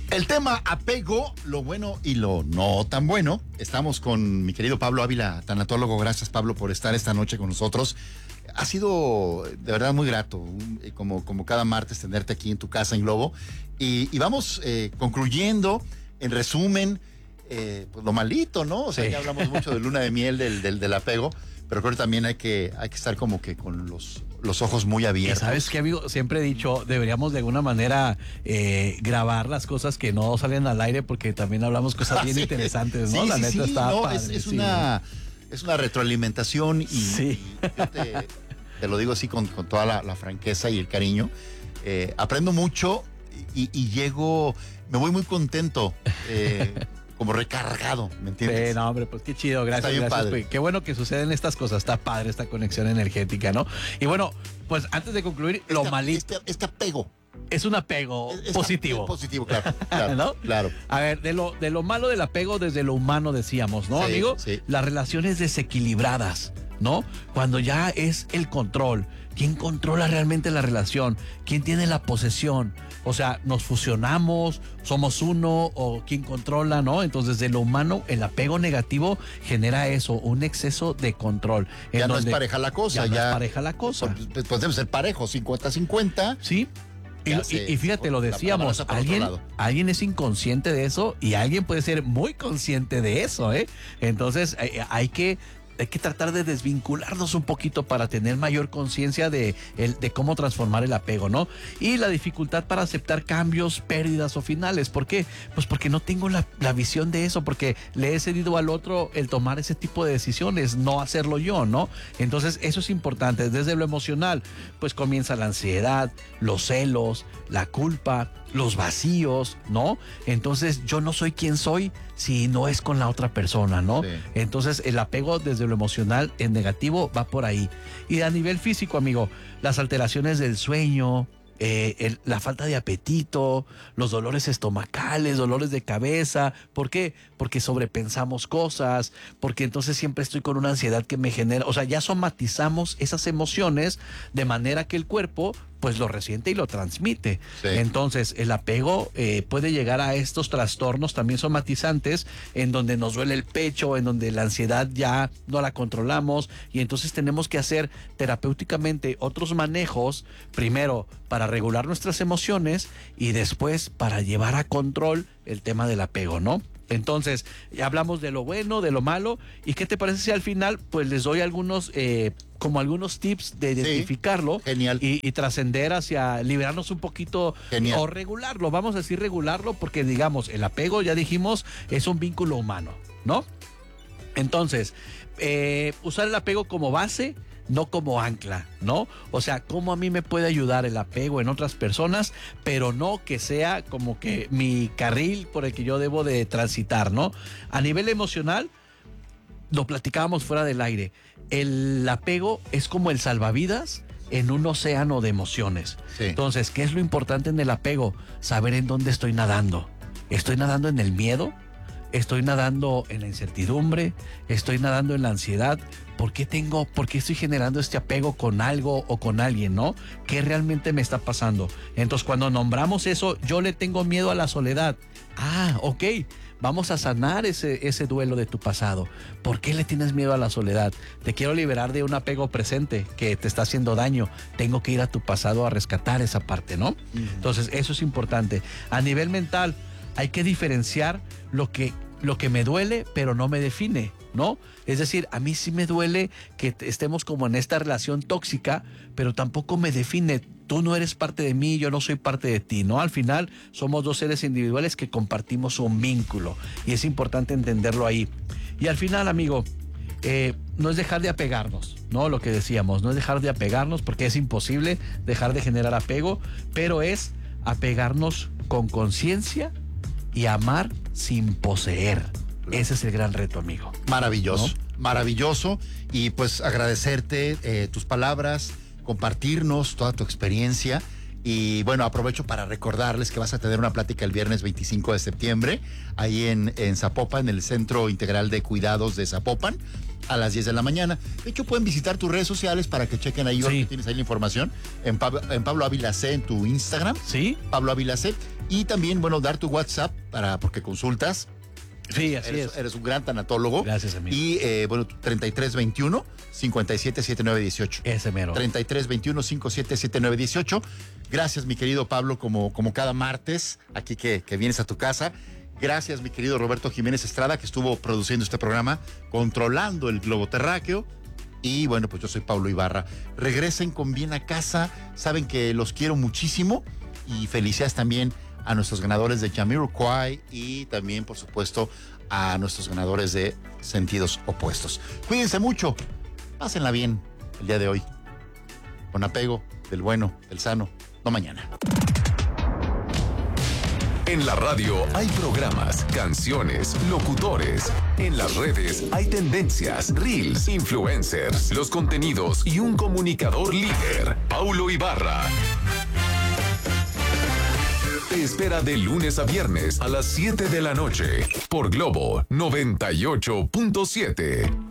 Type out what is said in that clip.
El tema apego, lo bueno y lo no tan bueno. Estamos con mi querido Pablo Ávila, tanatólogo. Gracias, Pablo, por estar esta noche con nosotros. Ha sido de verdad muy grato, como cada martes, tenerte aquí en tu casa en Globo. Y vamos concluyendo, en resumen, pues lo malito, ¿no? O sea, sí. Ya hablamos mucho de luna de miel, del apego, pero creo que también hay que estar como que con los ojos muy abiertos. Y sabes qué, amigo, siempre he dicho, deberíamos de alguna manera grabar las cosas que no salen al aire, porque también hablamos cosas bien interesantes, ¿no? Sí, la sí, neta sí, está no, padre. es una retroalimentación y yo te lo digo así con toda la franqueza y el cariño. Aprendo mucho y llego, me voy muy contento. Como recargado, ¿me entiendes? No, hombre, pues qué chido, gracias. Pues, qué bueno que suceden estas cosas, está padre esta conexión energética, ¿no? Y bueno, pues antes de concluir, lo malito. Este apego. Es un apego positivo. Positivo, claro. ¿No? Claro. A ver, de lo malo del apego desde lo humano decíamos, ¿no, sí, amigo? Sí. Las relaciones desequilibradas, ¿no? Cuando ya es el control. ¿Quién controla realmente la relación? ¿Quién tiene la posesión? O sea, ¿nos fusionamos? ¿Somos uno? ¿O quién controla? ¿No? Entonces, de lo humano, el apego negativo genera eso, un exceso de control. Ya no es pareja la cosa. Ya no es pareja la cosa. Podemos ser parejos, 50-50. Sí. Y fíjate, lo decíamos, alguien es inconsciente de eso y alguien puede ser muy consciente de eso, ¿eh? Entonces, hay que tratar de desvincularnos un poquito para tener mayor conciencia de cómo transformar el apego, ¿no? Y la dificultad para aceptar cambios, pérdidas o finales. ¿Por qué? Pues porque no tengo la visión de eso, porque le he cedido al otro el tomar ese tipo de decisiones, no hacerlo yo, ¿no? Entonces, eso es importante. Desde lo emocional, pues comienza la ansiedad, los celos, la culpa, los vacíos, ¿no? Entonces, yo no soy quien soy si no es con la otra persona, ¿no? Sí. Entonces, el apego desde lo emocional en negativo va por ahí. Y a nivel físico, amigo, las alteraciones del sueño, la falta de apetito, los dolores estomacales, dolores de cabeza. ¿Por qué? Porque sobrepensamos cosas, porque entonces siempre estoy con una ansiedad que me genera, o sea, ya somatizamos esas emociones de manera que el cuerpo pues lo resiente y lo transmite. Sí. Entonces, el apego puede llegar a estos trastornos también somatizantes, en donde nos duele el pecho, en donde la ansiedad ya no la controlamos, y entonces tenemos que hacer terapéuticamente otros manejos, primero para regular nuestras emociones y después para llevar a control el tema del apego, ¿no? Entonces, ya hablamos de lo bueno, de lo malo, y ¿qué te parece si al final pues les doy algunos tips de identificarlo? Sí, genial. Y trascender hacia liberarnos un poquito, genial, o regularlo, vamos a decir regularlo, porque digamos, el apego, ya dijimos, es un vínculo humano, ¿no? Entonces, usar el apego como base, no como ancla, ¿no? O sea, cómo a mí me puede ayudar el apego en otras personas, pero no que sea como que mi carril por el que yo debo de transitar, ¿no? A nivel emocional, lo platicábamos fuera del aire, el apego es como el salvavidas en un océano de emociones. Sí. Entonces, ¿qué es lo importante en el apego? Saber en dónde estoy nadando. ¿Estoy nadando en el miedo? ¿Estoy nadando en la incertidumbre? ¿Estoy nadando en la ansiedad? ¿Por qué estoy generando este apego con algo o con alguien, no? ¿Qué realmente me está pasando? Entonces, cuando nombramos eso, yo le tengo miedo a la soledad. Ah, ok. Vamos a sanar ese duelo de tu pasado. ¿Por qué le tienes miedo a la soledad? Te quiero liberar de un apego presente que te está haciendo daño. Tengo que ir a tu pasado a rescatar esa parte, ¿no? Entonces, eso es importante. A nivel mental, hay que diferenciar lo que me duele, pero no me define, ¿no? Es decir, a mí sí me duele que estemos como en esta relación tóxica, pero tampoco me define. Tú no eres parte de mí, yo no soy parte de ti, ¿no? Al final somos dos seres individuales que compartimos un vínculo y es importante entenderlo ahí. Y al final, amigo, no es dejar de apegarnos, ¿no? Lo que decíamos, no es dejar de apegarnos, porque es imposible dejar de generar apego, pero es apegarnos con conciencia y amar sin poseer. Ese es el gran reto, amigo. Maravilloso, ¿no? Maravilloso. Y pues agradecerte tus palabras, compartirnos toda tu experiencia. Y bueno, aprovecho para recordarles que vas a tener una plática el viernes 25 de septiembre, ahí en Zapopan, en el Centro Integral de Cuidados de Zapopan, a las 10 de la mañana. De hecho, pueden visitar tus redes sociales para que chequen ahí, sí. Tienes ahí la información, en Pablo Ávila C en tu Instagram. Sí. Pablo Ávila C. Y también, bueno, dar tu WhatsApp porque consultas. Sí, así eres un gran tanatólogo. Gracias, amigo. Y, 3321-577918. Ese mero. 3321-577918. Gracias, mi querido Pablo, como cada martes, aquí que vienes a tu casa. Gracias, mi querido Roberto Jiménez Estrada, que estuvo produciendo este programa, controlando el globo terráqueo. Y bueno, pues yo soy Pablo Ibarra. Regresen con bien a casa. Saben que los quiero muchísimo. Y felicidades también a nuestros ganadores de Jamiroquai y también, por supuesto, a nuestros ganadores de Sentidos Opuestos. Cuídense mucho, pásenla bien el día de hoy, con apego del bueno, del sano, no mañana. En la radio hay programas, canciones, locutores. En las redes hay tendencias, reels, influencers, los contenidos y un comunicador líder, Paulo Ibarra. Te espera de lunes a viernes a las 7 de la noche por Globo 98.7.